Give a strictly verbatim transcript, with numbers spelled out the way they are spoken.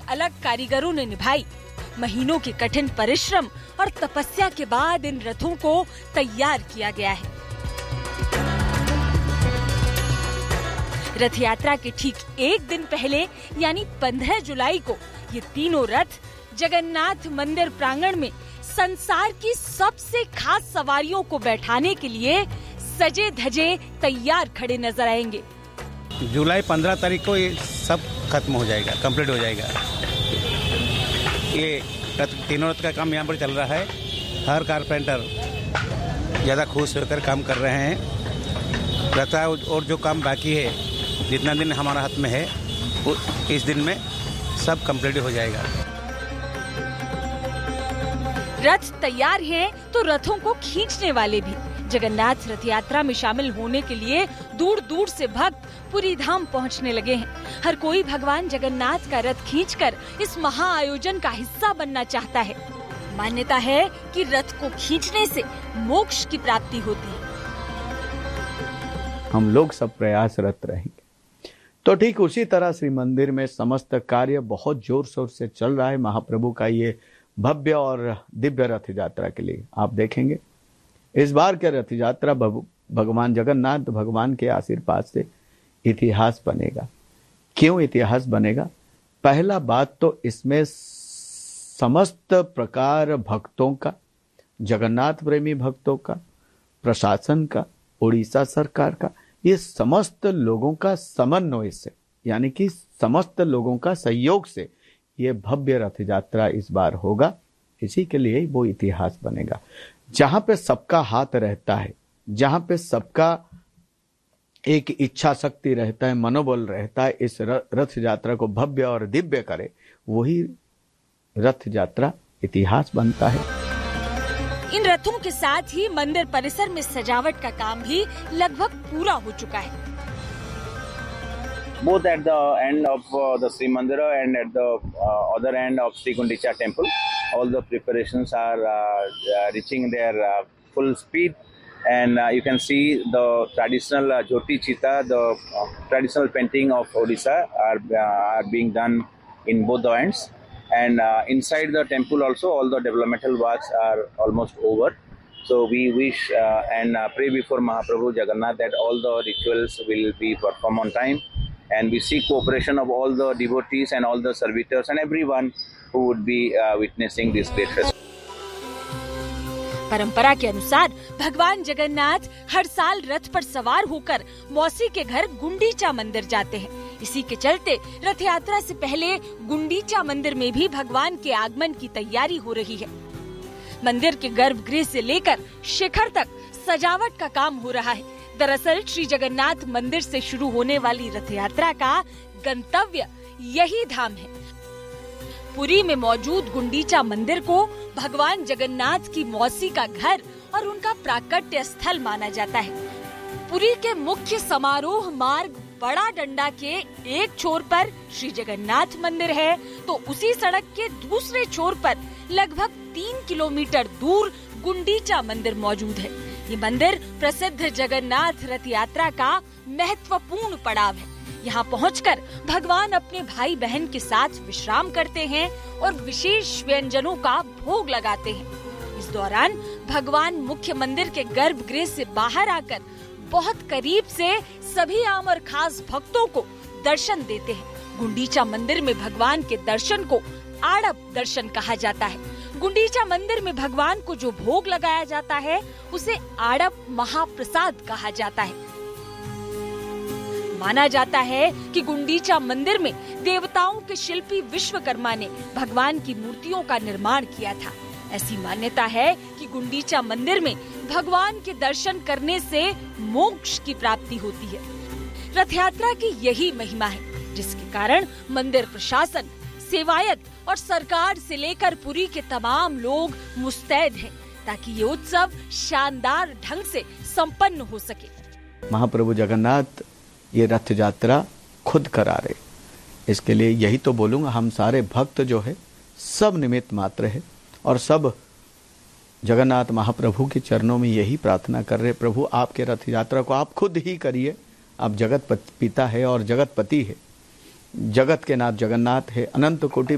अलग कारीगरों ने निभाई। महीनों के कठिन परिश्रम और तपस्या के बाद इन रथों को तैयार किया गया है। रथ यात्रा के ठीक एक दिन पहले यानी पंद्रह जुलाई को ये तीनों रथ जगन्नाथ मंदिर प्रांगण में संसार की सबसे खास सवारियों को बैठाने के लिए सजे धजे तैयार खड़े नजर आएंगे। जुलाई पंद्रह तारीख को ये सब खत्म हो जाएगा, कंप्लीट हो जाएगा। ये रथ तीनों रथ का काम यहाँ पर चल रहा है। हर कारपेंटर ज़्यादा खुश होकर काम कर रहे हैं। रथ और जो काम बाकी है, जितना दिन हमारा हाथ में है, वो इस दिन में सब कंप्लीट हो जाएगा। रथ तैयार हैं तो रथों को खींचने वाले भी जगन्नाथ रथ यात्रा में शामिल होने के लिए दूर दूर से भक्त पुरी धाम पहुंचने लगे हैं। हर कोई भगवान जगन्नाथ का रथ खींचकर इस महा आयोजन का हिस्सा बनना चाहता है। मान्यता है कि रथ को खींचने से मोक्ष की प्राप्ति होती है। हम लोग सब प्रयासरत रहेंगे। तो ठीक उसी तरह श्री मंदिर में समस्त कार्य बहुत जोर शोर से चल रहा है। महाप्रभु का ये भव्य और दिव्य रथ यात्रा के लिए आप देखेंगे इस बार के रथ यात्रा भगवान जगन्नाथ भगवान के आशीर्वाद से इतिहास बनेगा। क्यों इतिहास बनेगा? पहला बात तो इसमें समस्त प्रकार भक्तों का, जगन्नाथ प्रेमी भक्तों का, प्रशासन का, उड़ीसा सरकार का, ये समस्त लोगों का समन्वय से, यानी कि समस्त लोगों का सहयोग से ये भव्य रथ यात्रा इस बार होगा। इसी के लिए वो इतिहास बनेगा। जहां पे सबका हाथ रहता है, जहां पे सबका एक इच्छा शक्ति रहता है, मनोबल रहता है, इस रथ यात्रा को भव्य और दिव्य करे, वही रथ यात्रा इतिहास बनता है। इन रथों के साथ ही मंदिर परिसर में सजावट का काम भी लगभग पूरा हो चुका है। Both at the end of uh, the Sri Mandira and at the uh, other end of Sri Gundicha temple, all the preparations are uh, uh, reaching their uh, full speed, and uh, you can see the traditional uh, Jyoti Chita, the uh, traditional painting of Odisha are uh, are being done in both the ends, and uh, inside the temple also all the developmental works are almost over. So we wish uh, and uh, pray before Mahaprabhu Jagannath that all the rituals will be performed on time. And we seek cooperation of all the devotees and all the servitors and everyone who would be uh, witnessing this great festival. परंपरा के अनुसार भगवान जगन्नाथ हर साल रथ पर सवार होकर मौसी के घर गुंडीचा मंदिर जाते हैं। इसी के चलते रथ यात्रा से पहले गुंडीचा मंदिर में भी भगवान के आगमन की तैयारी हो रही है। मंदिर के गर्भगृह से लेकर शिखर तक सजावट का काम हो रहा है। दरअसल श्री जगन्नाथ मंदिर से शुरू होने वाली रथ यात्रा का गंतव्य यही धाम है। पुरी में मौजूद गुंडीचा मंदिर को भगवान जगन्नाथ की मौसी का घर और उनका प्राकट्य स्थल माना जाता है। पुरी के मुख्य समारोह मार्ग बड़ा डंडा के एक छोर पर श्री जगन्नाथ मंदिर है, तो उसी सड़क के दूसरे छोर पर लगभग तीन किलोमीटर दूर गुंडीचा मंदिर मौजूद है। ये मंदिर प्रसिद्ध जगन्नाथ रथ यात्रा का महत्वपूर्ण पड़ाव है। यहाँ पहुंचकर भगवान अपने भाई बहन के साथ विश्राम करते हैं और विशेष व्यंजनों का भोग लगाते हैं। इस दौरान भगवान मुख्य मंदिर के गर्भगृह से बाहर आकर बहुत करीब से सभी आम और खास भक्तों को दर्शन देते हैं। गुंडीचा मंदिर में भगवान के दर्शन को आड़प दर्शन कहा जाता है। गुंडीचा मंदिर में भगवान को जो भोग लगाया जाता है उसे आड़प महाप्रसाद कहा जाता है। माना जाता है कि गुंडीचा मंदिर में देवताओं के शिल्पी विश्वकर्मा ने भगवान की मूर्तियों का निर्माण किया था। ऐसी मान्यता है कि गुंडीचा मंदिर में भगवान के दर्शन करने से मोक्ष की प्राप्ति होती है। रथ यात्रा की यही महिमा है, जिसके कारण मंदिर प्रशासन, सेवायत और सरकार से लेकर पुरी के तमाम लोग मुस्तैद हैं, ताकि ये उत्सव शानदार ढंग से संपन्न हो सके। महाप्रभु जगन्नाथ ये रथ यात्रा खुद करा रहे, इसके लिए यही तो बोलूंगा, हम सारे भक्त जो है सब निमित्त मात्र है और सब जगन्नाथ महाप्रभु के चरणों में यही प्रार्थना कर रहे, प्रभु आपके रथ यात्रा को आप खुद ही करिए। आप जगत पिता है और जगत पति है, जगत के नाथ जगन्नाथ है, अनंत कोटि